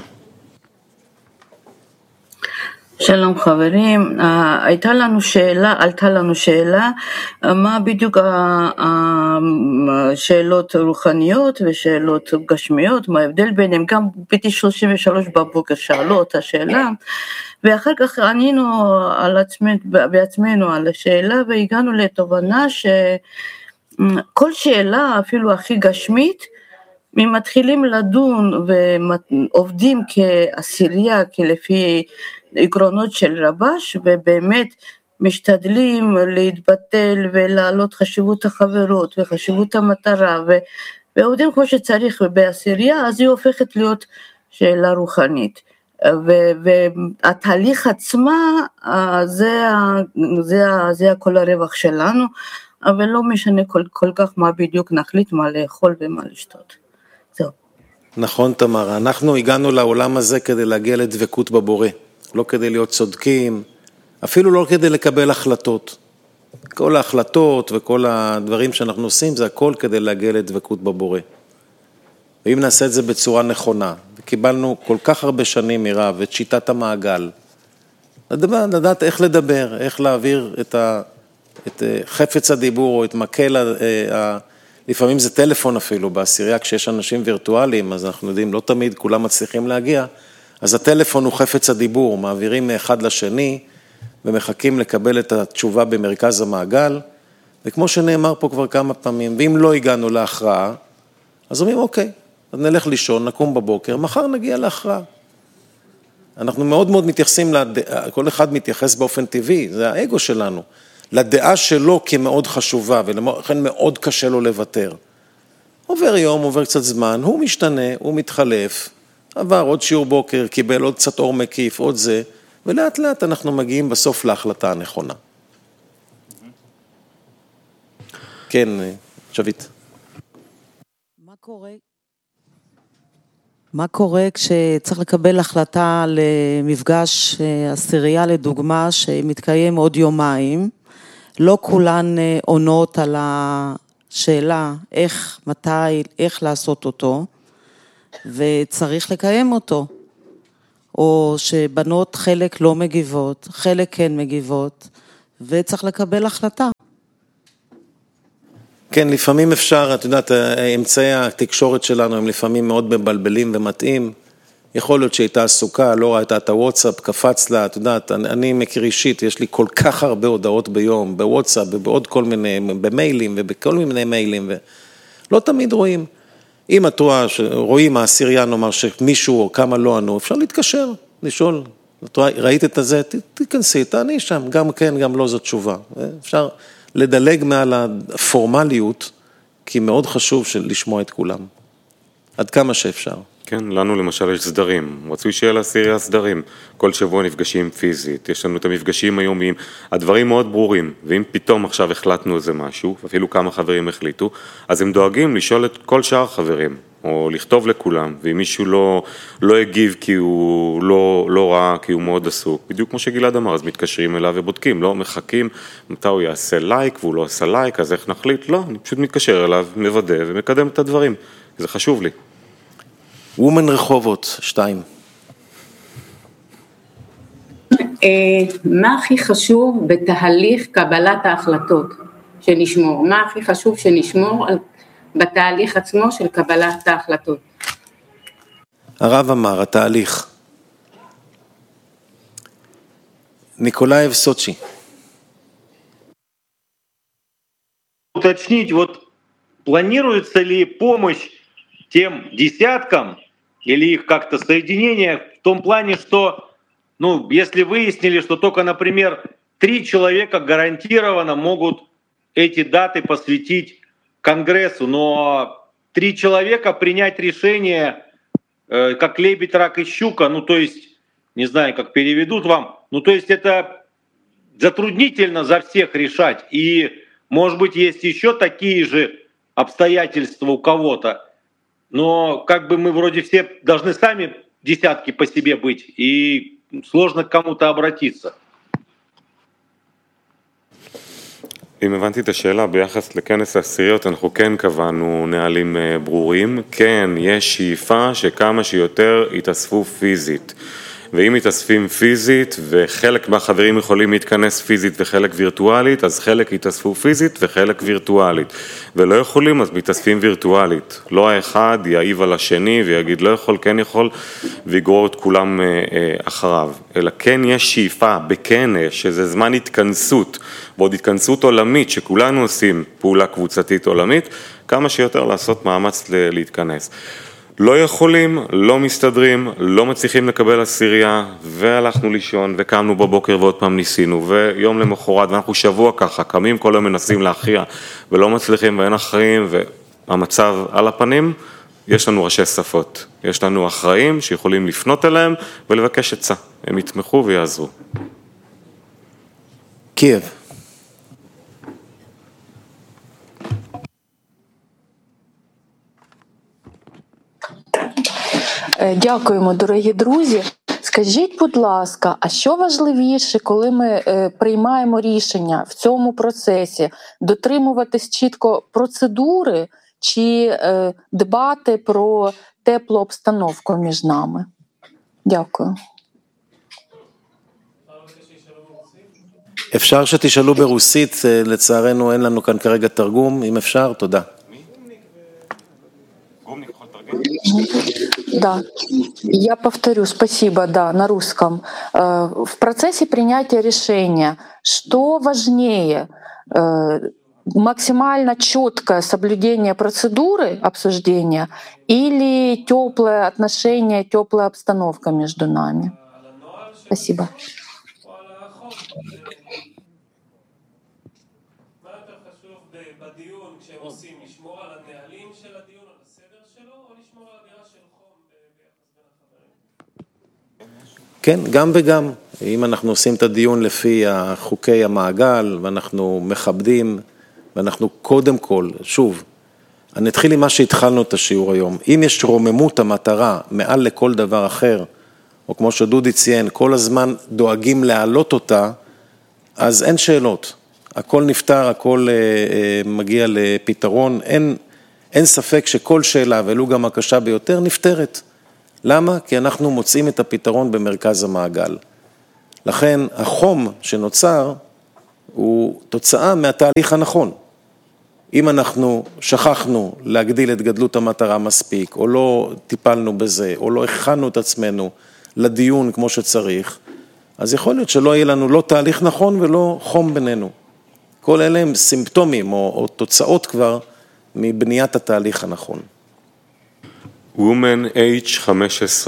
שלום חברים, עלתה לנו שאלה, מה בדיוק השאלות רוחניות ושאלות גשמיות, מה ההבדל ביניהם, גם ב-33 בבוקר שאלו אותה שאלה, ואחר כך ענינו בעצמנו על השאלה, והגענו לתובנה שכל שאלה, אפילו הכי גשמית, מתחילים לדון ועובדים כעשירייה, כלפי עקרונות של רבש, ובאמת משתדלים להתבטל ולהעלות חשיבות החברות וחשיבות המטרה, ועובדים כמו שצריך בעשירייה, אז היא הופכת להיות שאלה רוחנית. והתהליך עצמה, זה כל הרווח שלנו, אבל לא משנה כל כך מה בדיוק נחליט, מה לאכול ומה לשתות. זהו. נכון תמר, אנחנו הגענו לעולם הזה כדי להגיע לדבקות בבורא. לא כדי להיות צודקים, אפילו לא כדי לקבל החלטות. כל ההחלטות וכל הדברים שאנחנו עושים, זה הכל כדי להגיע לדבקות בבורא. ואם נעשה את זה בצורה נכונה, וקיבלנו כל כך הרבה שנים מרב, את שיטת המעגל, לדעת איך לדבר, איך להעביר את חפץ הדיבור או את מקל, לפעמים זה טלפון אפילו בעשירייה, כשיש אנשים וירטואליים, אז אנחנו יודעים, לא תמיד כולם מצליחים להגיע, אז הטלפון הוא חפץ הדיבור, מעבירים מאחד לשני, ומחכים לקבל את התשובה במרכז המעגל, וכמו שנאמר פה כבר כמה פעמים, ואם לא הגענו להכרעה, אז אומרים, אוקיי, אז נלך לישון, נקום בבוקר, מחר נגיע להכרעה. אנחנו מאוד מאוד מתייחסים, כל אחד מתייחס באופן טבעי, זה האגו שלנו, לדעה שלו כמאוד חשובה, ולכן מאוד קשה לו לוותר. עובר יום, עובר קצת זמן, הוא משתנה, הוא מתחלף, עבר עוד שיעור בוקר, קיבל עוד קצת אור מקיף, עוד זה, ולאט לאט אנחנו מגיעים בסוף להחלטה הנכונה. כן, שביט. מה קורה כשצריך לקבל החלטה למפגש עשירייה לדוגמה שמתקיים עוד יומיים, לא כולן עונות על השאלה איך, מתי, איך לעשות אותו, וצריך לקיים אותו, או שבנות חלק לא מגיבות, חלק כן מגיבות, וצריך לקבל החלטה. כן, לפעמים אפשר, את יודעת, אמצעי התקשורת שלנו הם לפעמים מאוד מבלבלים ומתאים. יכול להיות שהייתה עסוקה, לא ראיתה את הוואטסאפ, קפץ לה, את יודעת, אני מכיר אישית, יש לי כל כך הרבה הודעות ביום, בוואטסאפ, ובעוד כל מיני, במיילים ובכל מיני מיילים, ולא תמיד רואים. אם את רואים העשירייה, נאמר שמישהו או כמה לא ענו, אפשר להתקשר, לשאול, ראית את זה, תיכנסי, תעני שם, גם כן, גם לא זאת תשובה. אפשר לדלג מעל הפורמליות, כי מאוד חשוב לשמוע את כולם. עד כמה שאפשר. כן, לנו למשל יש סדרים, רצוי שיהיה לעשירייה סדרים, כל שבוע נפגשים פיזית, יש לנו את המפגשים היומיים, הדברים מאוד ברורים, ואם פתאום עכשיו החלטנו איזה משהו, אפילו כמה חברים החליטו, אז הם דואגים לשאול את כל שאר החברים, או לכתוב לכולם, ואם מישהו לא הגיב כי הוא לא ראה, כי הוא מאוד עסוק, בדיוק כמו שגלעד אמר, אז מתקשרים אליו ובודקים, לא מחכים, מתי הוא יעשה לייק והוא לא עשה לייק, אז איך נחליט? לא, אני פשוט מתקשר אליו, מוודא ומקדם את הדברים, זה חשוב לי. וומן רחובות, 2. מה הכי חשוב בתהליך קבלת ההחלטות שנשמור? מה הכי חשוב שנשמור בתהליך עצמו של קבלת ההחלטות? הרב אמר, התהליך. ניקולאייב סוצ'י. Уточнить, вот планируется ли помощь тем десяткам или их как-то соединение в том плане, что, ну, если выяснили, что только, например, 3 человека гарантированно могут эти даты посвятить Конгрессу, но 3 человека принять решение, как лебедь, рак и щука, ну, то есть, не знаю, как переведут вам, ну, то есть это затруднительно за всех решать, и, может быть, есть еще такие же обстоятельства у кого-то, но как бы мы вроде все должны сами десятки по себе быть, и сложно к кому-то обратиться. אם הבנתי את השאלה ביחס לכנס העשיריות, אנחנו כן קבענו נהלים ברורים, כן, יש שאיפה שכמה שיותר יתאספו פיזית. ואם מתאספים פיזית וחלק מהחברים יכולים להתכנס פיזית וחלק וירטואלית, אז חלק יתאספו פיזית וחלק וירטואלית. ולא יכולים, אז מתאספים וירטואלית. לא האחד יעיב על השני ויגיד לא יכול, כן יכול, ויגרור את כולם אחריו. אלא כן יש שאיפה בכנס, שזה זמן התכנסות, ועוד התכנסות עולמית שכולנו עושים פעולה קבוצתית עולמית, כמה שיותר לעשות מאמץ להתכנס. לא יכולים, לא מסתדרים, לא מצליחים לקבל עשירייה, והלכנו לישון, וקמנו בבוקר ועוד פעם ניסינו, ויום למחרת, ואנחנו שבוע ככה, קמים כל היום מנסים להכריע, ולא מצליחים ואין אחראים, והמצב על הפנים, יש לנו ראשי שפות, יש לנו אחראים שיכולים לפנות אליהם ולבקש עצה, הם יתמכו ויעזרו. קייב. Дякуємо, дорогі друзі. Скажіть, будь ласка, а що важливіше, коли ми приймаємо рішення в цьому процесі? Дотримуватись чітко процедури чи дбати про теплу обстановку між нами? Дякую. אפשר שתשאלו ברוסית, לצערנו אין לנו כאן כרגע תרגום, אם אפשר, туда. Да, я повторю, спасибо, да, на русском. В процессе принятия решения, что важнее, максимально четкое соблюдение процедуры обсуждения или теплое отношение, теплая обстановка между нами? Спасибо. כן, גם וגם. אם אנחנו עושים את הדיון לפי חוקי המעגל, ואנחנו מכבדים, ואנחנו קודם כל, שוב, אני אתחיל עם מה שהתחלנו את השיעור היום. אם יש רוממות המטרה מעל לכל דבר אחר, או כמו שדודי ציין, כל הזמן דואגים להעלות אותה, אז אין שאלות. הכל נפתר, הכל מגיע לפתרון. אין ספק שכל שאלה, ולו גם הקשה ביותר, נפתרת. למה? כי אנחנו מוצאים את הפתרון במרכז המעגל. לכן החום שנוצר הוא תוצאה מהתהליך הנכון. אם אנחנו שכחנו להגדיל את גדלות המטרה מספיק, או לא טיפלנו בזה, או לא הכנו את עצמנו לדיון כמו שצריך, אז יכול להיות שלא יהיה לנו לא תהליך נכון ולא חום בינינו. כל אלה הם סימפטומים או תוצאות כבר מבניית התהליך הנכון. Woman H 15.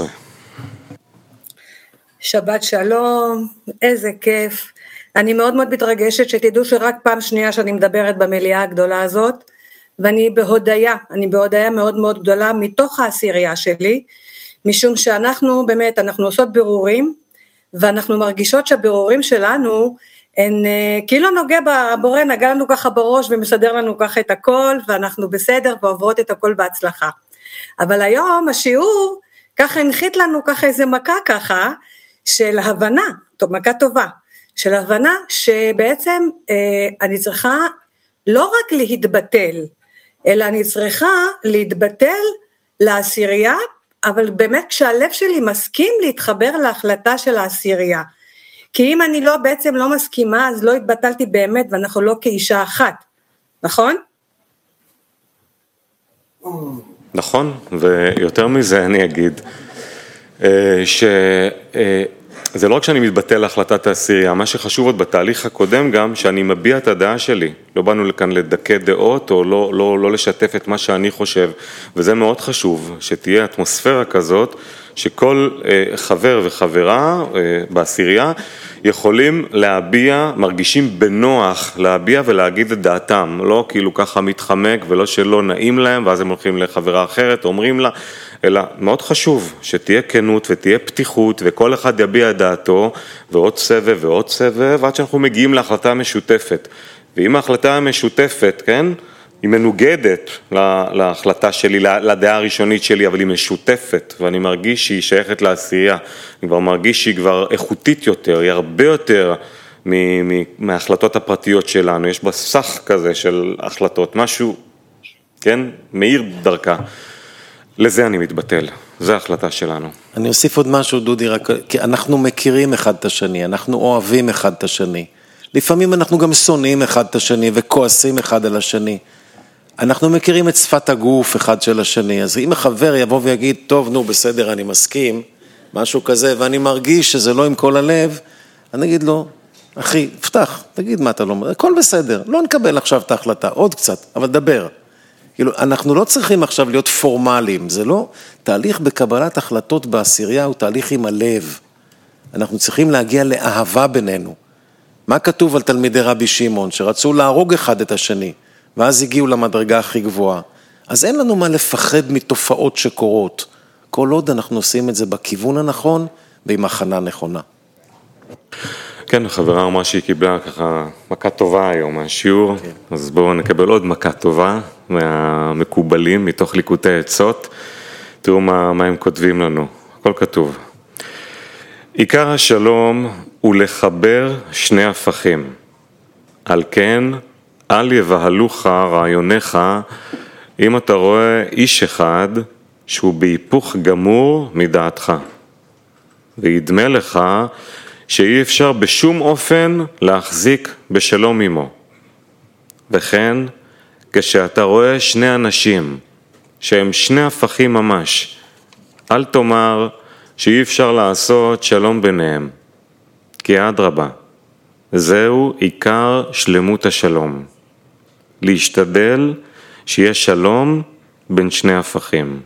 שבת שלום, איזה כיף. אני מאוד מאוד מתרגשת שתדעו שרק פעם שנייה שאני מדברת במליאה הגדולה הזאת, ואני בהודיה מאוד מאוד גדולה מתוך העשירייה שלי, משום שאנחנו באמת, אנחנו עושות בירורים, ואנחנו מרגישות שהבירורים שלנו, הן כאילו נוגע בבורא, נגע לנו ככה בראש ומסדר לנו ככה את הכל, ואנחנו בסדר ועוברות את הכל בהצלחה. אבל היום השיעור ככה הנחית לנו ככה איזה מכה ככה, של הבנה, מכה טובה, של הבנה שבעצם אני צריכה לא רק להתבטל, אלא אני צריכה להתבטל לעשירייה, אבל באמת כשהלב שלי מסכים להתחבר להחלטה של העשירייה, כי אם אני לא בעצם לא מסכימה, אז לא התבטלתי באמת, ואנחנו לא כאישה אחת, נכון? נכון, ויותר מזה אני אגיד, זה לא רק שאני מתבטל להחלטת העשירייה, מה שחשוב עוד בתהליך הקודם גם, שאני מביע את הדעה שלי, לא באנו לכאן לדכא דעות, או לא לשתף את מה שאני חושב, וזה מאוד חשוב, שתהיה אטמוספירה כזאת, שכל חבר וחברה בעשירייה, יכולים להביע, מרגישים בנוח להביע ולהגיד את דעתם, לא כאילו ככה מתחמק ולא שלא נעים להם, ואז הם הולכים לחברה אחרת, אומרים לה, אלא מאוד חשוב שתהיה כנות ותהיה פתיחות, וכל אחד יביע את דעתו, ועוד סבב ועוד סבב, עד שאנחנו מגיעים להחלטה משותפת. ואם ההחלטה המשותפת, כן, היא מנוגדת להחלטה שלי, לדעה הראשונית שלי, אבל היא משותפת, ואני מרגיש שהיא שייכת לעשייה, אני כבר מרגיש שהיא כבר איכותית יותר, היא הרבה יותר מההחלטות הפרטיות שלנו, יש בה סך כזה של החלטות, משהו, כן, מאיר דרכה, לזה אני מתבטל, זו ההחלטה שלנו. אני אוסיף עוד משהו, דודי, רק, כי אנחנו מכירים אחד את השני, אנחנו אוהבים אחד את השני, לפעמים אנחנו גם שונאים אחד את השני וכועסים אחד על השני, אנחנו מכירים את שפת הגוף אחד של השני, אז אם החבר יבוא ויגיד, טוב, נו, בסדר, אני מסכים, משהו כזה, ואני מרגיש שזה לא עם כל הלב, אני אגיד לו, אחי, פתח, תגיד מה אתה לא אומר, הכל בסדר, לא נקבל עכשיו את ההחלטה, עוד קצת, אבל דבר. כאילו, אנחנו לא צריכים עכשיו להיות פורמליים, זה לא, תהליך בקבלת החלטות בעשירייה הוא תהליך עם הלב. אנחנו צריכים להגיע לאהבה בינינו. מה כתוב על תלמידי רבי שמעון, שרצו להרוג אחד את השני, ואז הגיעו למדרגה הכי גבוהה. אז אין לנו מה לפחד מתופעות שקורות. כל עוד אנחנו עושים את זה בכיוון הנכון, ועם הכנה נכונה. כן, החברה אמרה שהיא קיבלה ככה מכה טובה היום מהשיעור, אז בואו נקבל עוד מכה טובה מהמקובלים, מתוך ליקוטי עצות. תראו מה הם כותבים לנו, הכל כתוב. עיקר השלום הוא לחבר שני הפכים. על כן, אל יבהלוך רעיוניך, אם אתה רואה איש אחד שהוא בהיפוך גמור מדעתך. וידמה לך שאי אפשר בשום אופן להחזיק בשלום עמו. וכן, כשאתה רואה שני אנשים שהם שני הפכים ממש, אל תאמר שאי אפשר לעשות שלום ביניהם, כי אדרבה, זהו עיקר שלמות השלום. להשתדל שיש שלום בין שני הפכים.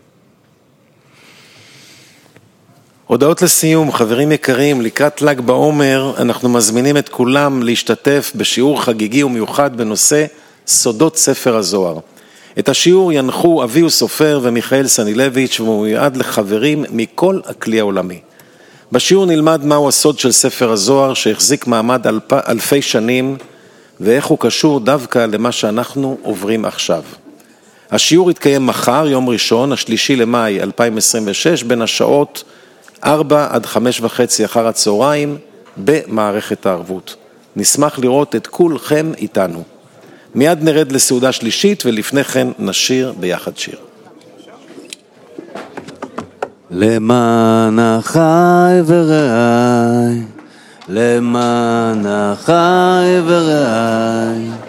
הודעות לסיום, חברים יקרים, לקראת ל"ג בעומר אנחנו מזמינים את כולם להשתתף בשיעור חגיגי ומיוחד בנושא סודות ספר הזוהר. את השיעור ינחו אביהו סופר ומיכאל סנילביץ' והוא מיועד לחברים מכל הכלי העולמי. בשיעור נלמד מהו הסוד של ספר הזוהר שהחזיק מעמד אלפי שנים ואיך הוא קשור דווקא למה שאנחנו עוברים עכשיו. השיעור יתקיים מחר, יום ראשון, 3 למאי 2026, בין השעות 4 עד 5:30 אחר הצהריים במערכת הערבות. נשמח לראות את כולכם איתנו. מיד נרד לסעודה שלישית ולפני כן נשיר ביחד שיר. למען אחי ורעי, למען אחי ורעי,